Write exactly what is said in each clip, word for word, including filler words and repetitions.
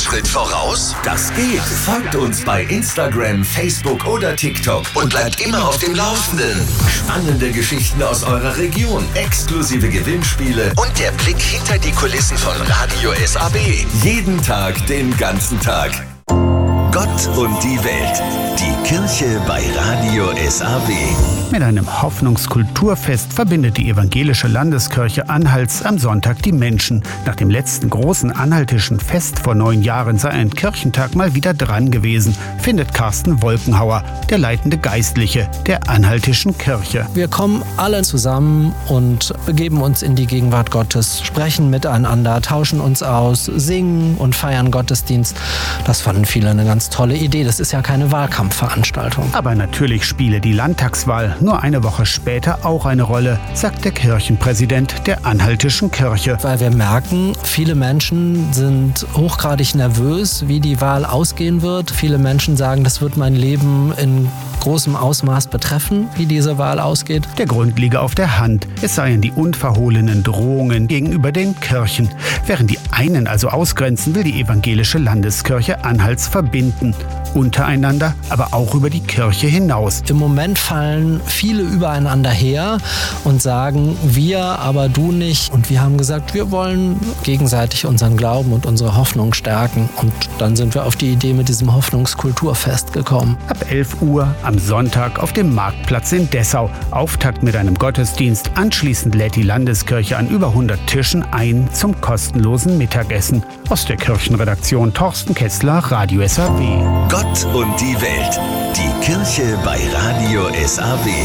Schritt voraus? Das geht. Folgt uns bei Instagram, Facebook oder TikTok und bleibt immer auf dem Laufenden. Spannende Geschichten aus eurer Region, exklusive Gewinnspiele und der Blick hinter die Kulissen von Radio S A B. Jeden Tag, den ganzen Tag. Gott und die Welt. Die Kirche bei Radio S A B. Mit einem Hoffnungskulturfest verbindet die evangelische Landeskirche Anhalts am Sonntag die Menschen. Nach dem letzten großen anhaltischen Fest vor neun Jahren sei ein Kirchentag mal wieder dran gewesen, findet Carsten Wolkenhauer, der leitende Geistliche der anhaltischen Kirche. Wir kommen alle zusammen und begeben uns in die Gegenwart Gottes, sprechen miteinander, tauschen uns aus, singen und feiern Gottesdienst. Das fanden viele eine ganz tolle Idee. Das ist ja keine Wahlkampfveranstaltung. Aber natürlich spiele die Landtagswahl nur eine Woche später auch eine Rolle, sagt der Kirchenpräsident der anhaltischen Kirche. Weil wir merken, viele Menschen sind hochgradig nervös, wie die Wahl ausgehen wird. Viele Menschen sagen, das wird mein Leben in großem Ausmaß betreffen, wie diese Wahl ausgeht. Der Grund liege auf der Hand. Es seien die unverhohlenen Drohungen gegenüber den Kirchen. Während die einen also ausgrenzen, will die evangelische Landeskirche Anhalts verbinden. Untereinander, aber auch über die Kirche hinaus. Im Moment fallen viele übereinander her und sagen, wir, aber du nicht. Und wir haben gesagt, wir wollen gegenseitig unseren Glauben und unsere Hoffnung stärken. Und dann sind wir auf die Idee mit diesem Hoffungskulturfest gekommen. Ab elf Uhr am Sonntag auf dem Marktplatz in Dessau. Auftakt mit einem Gottesdienst. Anschließend lädt die Landeskirche an über hundert Tischen ein zum kostenlosen Mittagessen. Aus der Kirchenredaktion Thorsten Kessler, Radio S A B. Gott und die Welt. Die Kirche bei Radio S A B.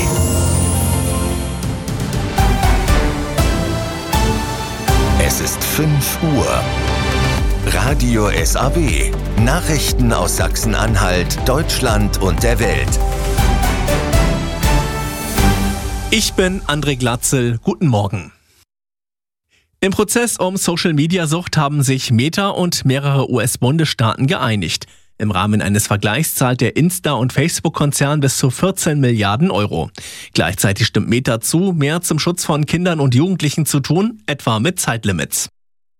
Es ist fünf Uhr. Radio S A B. Nachrichten aus Sachsen-Anhalt, Deutschland und der Welt. Ich bin André Glatzel. Guten Morgen. Im Prozess um Social-Media-Sucht haben sich Meta und mehrere U S-Bundesstaaten geeinigt. Im Rahmen eines Vergleichs zahlt der Insta- und Facebook-Konzern bis zu vierzehn Milliarden Euro. Gleichzeitig stimmt Meta zu, mehr zum Schutz von Kindern und Jugendlichen zu tun, etwa mit Zeitlimits.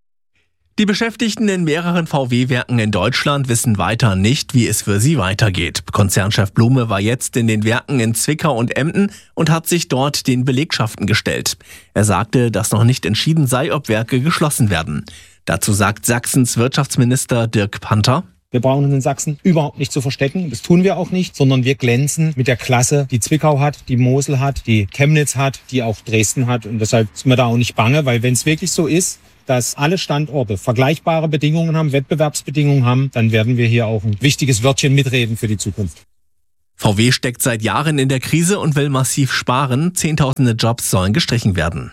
Die Beschäftigten in mehreren V W-Werken in Deutschland wissen weiter nicht, wie es für sie weitergeht. Konzernchef Blume war jetzt in den Werken in Zwickau und Emden und hat sich dort den Belegschaften gestellt. Er sagte, dass noch nicht entschieden sei, ob Werke geschlossen werden. Dazu sagt Sachsens Wirtschaftsminister Dirk Panther: Wir brauchen uns in Sachsen überhaupt nicht zu verstecken. Das tun wir auch nicht, sondern wir glänzen mit der Klasse, die Zwickau hat, die Mosel hat, die Chemnitz hat, die auch Dresden hat. Und deshalb sind wir da auch nicht bange, weil wenn es wirklich so ist, dass alle Standorte vergleichbare Bedingungen haben, Wettbewerbsbedingungen haben, dann werden wir hier auch ein wichtiges Wörtchen mitreden für die Zukunft. V W steckt seit Jahren in der Krise und will massiv sparen. Zehntausende Jobs sollen gestrichen werden.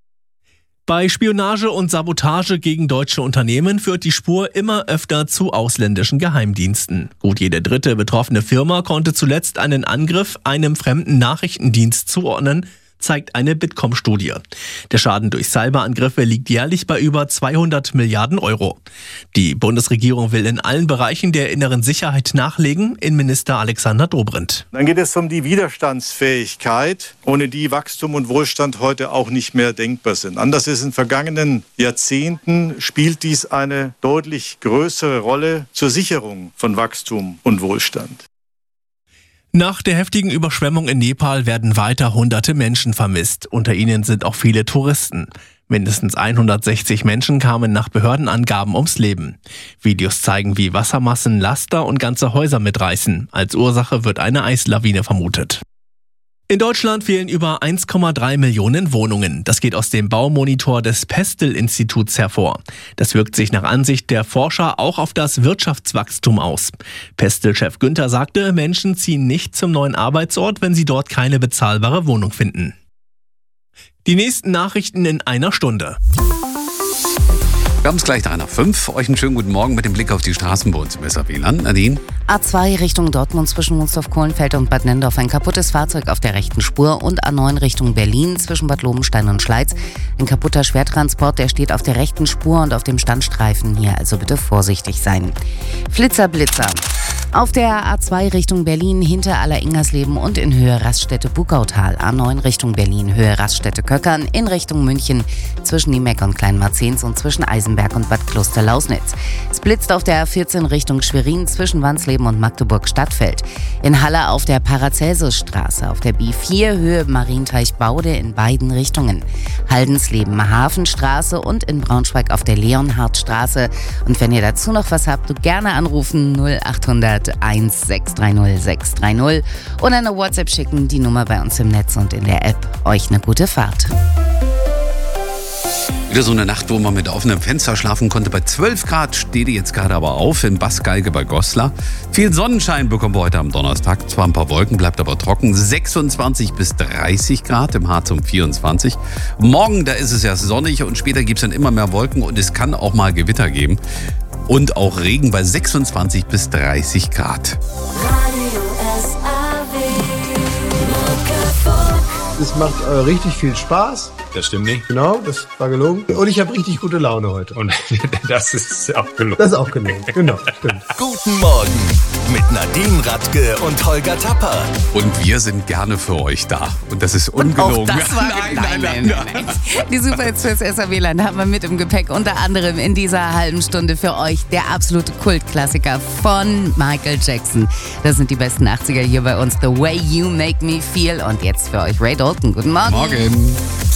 Bei Spionage und Sabotage gegen deutsche Unternehmen führt die Spur immer öfter zu ausländischen Geheimdiensten. Gut jede dritte betroffene Firma konnte zuletzt einen Angriff einem fremden Nachrichtendienst zuordnen, zeigt eine Bitkom-Studie. Der Schaden durch Cyberangriffe liegt jährlich bei über zweihundert Milliarden Euro. Die Bundesregierung will in allen Bereichen der inneren Sicherheit nachlegen, Innenminister Alexander Dobrindt. Dann geht es um die Widerstandsfähigkeit, ohne die Wachstum und Wohlstand heute auch nicht mehr denkbar sind. Anders ist in vergangenen Jahrzehnten, spielt dies eine deutlich größere Rolle zur Sicherung von Wachstum und Wohlstand. Nach der heftigen Überschwemmung in Nepal werden weiter hunderte Menschen vermisst. Unter ihnen sind auch viele Touristen. Mindestens hundertsechzig Menschen kamen nach Behördenangaben ums Leben. Videos zeigen, wie Wassermassen Laster und ganze Häuser mitreißen. Als Ursache wird eine Eislawine vermutet. In Deutschland fehlen über eins Komma drei Millionen Wohnungen. Das geht aus dem Baumonitor des Pestel-Instituts hervor. Das wirkt sich nach Ansicht der Forscher auch auf das Wirtschaftswachstum aus. Pestel-Chef Günther sagte, Menschen ziehen nicht zum neuen Arbeitsort, wenn sie dort keine bezahlbare Wohnung finden. Die nächsten Nachrichten in einer Stunde. Wir haben es gleich nach fünf. Euch einen schönen guten Morgen mit dem Blick auf die Straßen bei uns im S A B-Land. Nadine? A zwei Richtung Dortmund zwischen Wunstorf-Kohlenfeld und Bad Nendorf ein kaputtes Fahrzeug auf der rechten Spur und A neun Richtung Berlin zwischen Bad Lobenstein und Schleiz. Ein kaputter Schwertransport, der steht auf der rechten Spur und auf dem Standstreifen. Hier also bitte vorsichtig sein. Flitzer, Blitzer. Auf der A zwei Richtung Berlin hinter Aller-Ingersleben und in Höhe Raststätte Bugautal. A neun Richtung Berlin, Höhe Raststätte Köckern, in Richtung München zwischen Niemeck und Kleinmarzens und zwischen Eisenberg und Bad Kloster-Lausnitz. Es blitzt auf der A vierzehn Richtung Schwerin zwischen Wansleben und Magdeburg-Stadtfeld. In Halle auf der Paracelsusstraße, auf der B vier Höhe Marienteich-Baude in beiden Richtungen. Haldensleben Hafenstraße und in Braunschweig auf der Leonhardtstraße. Und wenn ihr dazu noch was habt, gerne anrufen null achthundert eins sechs drei null sechs drei null oder eine WhatsApp schicken, die Nummer bei uns im Netz und in der App. Euch eine gute Fahrt. Wieder so eine Nacht, wo man mit offenem Fenster schlafen konnte. Bei zwölf Grad steht die jetzt gerade aber auf in Bassgeige bei Goslar. Viel Sonnenschein bekommen wir heute am Donnerstag. Zwar ein paar Wolken, bleibt aber trocken. sechsundzwanzig bis dreißig Grad, im Harz um vierundzwanzig. Morgen, da ist es ja sonnig und später gibt es dann immer mehr Wolken und es kann auch mal Gewitter geben. Und auch Regen bei sechsundzwanzig bis dreißig Grad. Es macht äh, richtig viel Spaß. Das stimmt nicht. Genau, das war gelogen. Und ich habe richtig gute Laune heute. Und das ist auch gelogen. Das ist auch gelogen, genau, stimmt. Guten Morgen mit Nadine Radke und Holger Tapper. Und wir sind gerne für euch da. Und das ist ungelogen. Und auch das war nein, nein, nein, nein, nein, nein. Die Superhits fürs S A W-Land haben wir mit im Gepäck. Unter anderem in dieser halben Stunde für euch der absolute Kultklassiker von Michael Jackson. Das sind die besten achtziger hier bei uns. The Way You Make Me Feel. Und jetzt für euch Ray Dalton. Guten Morgen. Morgen.